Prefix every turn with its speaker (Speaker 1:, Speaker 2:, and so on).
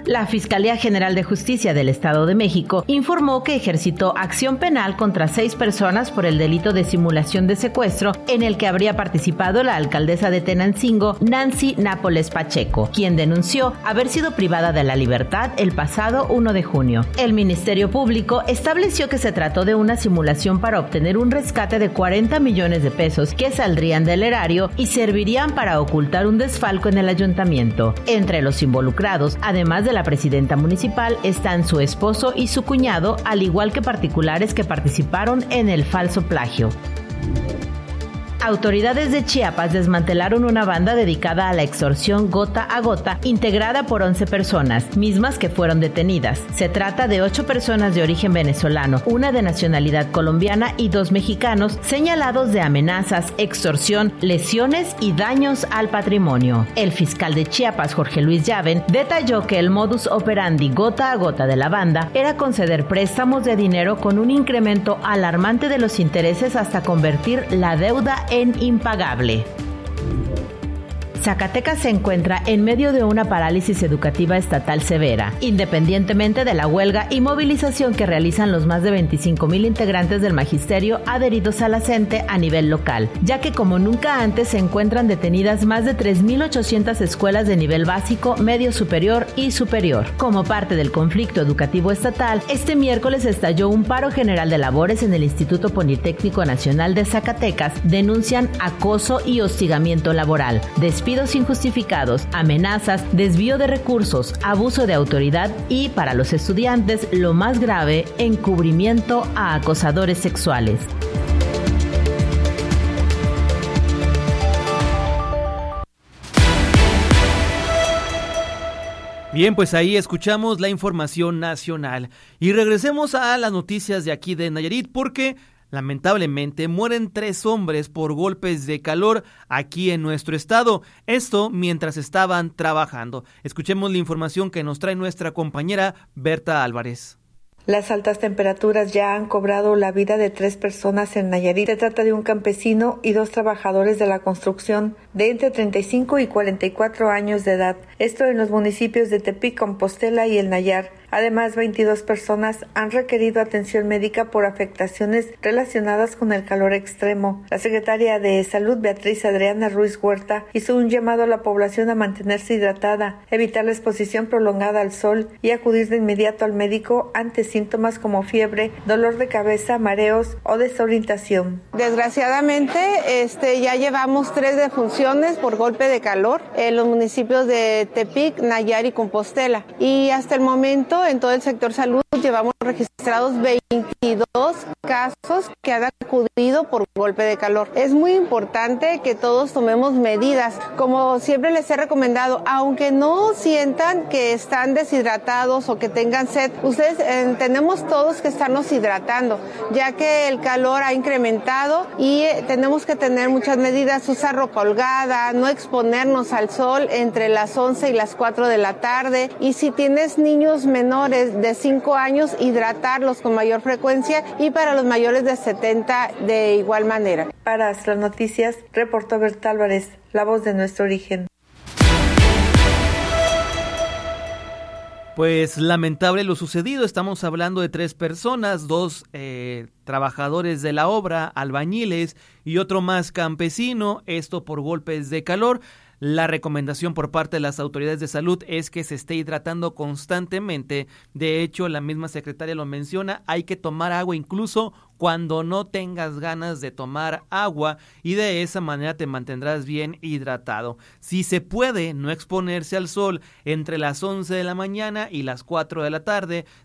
Speaker 1: La Fiscalía General de Justicia del Estado de México informó que ejercitó acción penal contra 6 personas por el delito de simulación de secuestro en el que habría participado la alcaldesa de Tenancingo, Nancy Nápoles Pacheco, quien denunció haber sido privada de la libertad el pasado 1 de junio. El Ministerio Público estableció que se trató de una simulación para obtener un rescate de 40 millones de pesos que saldrían del erario y servirían para ocultar un desfalco en el ayuntamiento. Entre los involucrados, además de la presidenta municipal, están su esposo y su cuñado, al igual que particulares que participaron en el falso plagio. Autoridades de Chiapas desmantelaron una banda dedicada a la extorsión gota a gota, integrada por 11 personas, mismas que fueron detenidas. Se trata de 8 personas de origen venezolano, una de nacionalidad colombiana y 2 mexicanos, señalados de amenazas, extorsión, lesiones y daños al patrimonio. El fiscal de Chiapas, Jorge Luis Llaven, detalló que el modus operandi gota a gota de la banda era conceder préstamos de dinero con un incremento alarmante de los intereses hasta convertir la deuda en impagable. Zacatecas se encuentra en medio de una parálisis educativa estatal severa, independientemente de la huelga y movilización que realizan los más de 25,000 integrantes del magisterio adheridos a la CENTE a nivel local, ya que como nunca antes se encuentran detenidas más de 3,800 escuelas de nivel básico, medio superior y superior. Como parte del conflicto educativo estatal, este miércoles estalló un paro general de labores en el Instituto Politécnico Nacional de Zacatecas. Denuncian acoso y hostigamiento laboral, despidos injustificados, amenazas, desvío de recursos, abuso de autoridad y, para los estudiantes, lo más grave, encubrimiento a acosadores sexuales.
Speaker 2: Bien, pues ahí escuchamos la información nacional y regresemos a las noticias de aquí de Nayarit porque lamentablemente mueren 3 hombres por golpes de calor aquí en nuestro estado. Esto mientras estaban trabajando. Escuchemos la información que nos trae nuestra compañera Berta Álvarez.
Speaker 3: Las altas temperaturas ya han cobrado la vida de 3 personas en Nayarit. Se trata de un campesino y 2 trabajadores de la construcción de entre 35 y 44 años de edad. Esto en los municipios de Tepic, Compostela y El Nayar. Además, 22 personas han requerido atención médica por afectaciones relacionadas con el calor extremo. La secretaria de Salud, Beatriz Adriana Ruiz Huerta, hizo un llamado a la población a mantenerse hidratada, evitar la exposición prolongada al sol y acudir de inmediato al médico ante síntomas como fiebre, dolor de cabeza, mareos o desorientación.
Speaker 4: Desgraciadamente, ya llevamos 3 defunciones por golpe de calor en los municipios de Tepic, Nayar y Compostela. Y hasta el momento, en todo el sector salud, llevamos registrados 22 casos que han acudido por golpe de calor. Es muy importante que todos tomemos medidas. Como siempre les he recomendado, aunque no sientan que están deshidratados o que tengan sed, ustedes tenemos todos que estarnos hidratando, ya que el calor ha incrementado y tenemos que tener muchas medidas, usar ropa holgada, no exponernos al sol entre las 11 y las 4 de la tarde, y si tienes niños menores de 5 años, hidratarlos con mayor frecuencia, y para los mayores de 70 de igual manera.
Speaker 3: Para las noticias, reportó Berta Álvarez, la voz de nuestro origen.
Speaker 2: Pues lamentable lo sucedido, estamos hablando de 3 personas, 2 trabajadores de la obra, albañiles y otro más campesino, esto por golpes de calor. La recomendación por parte de las autoridades de salud es que se esté hidratando constantemente. De hecho, la misma secretaria lo menciona, hay que tomar agua incluso cuando no tengas ganas de tomar agua y de esa manera te mantendrás bien hidratado. Si se puede no exponerse al sol entre las 11 de la mañana y las 4 de la tarde,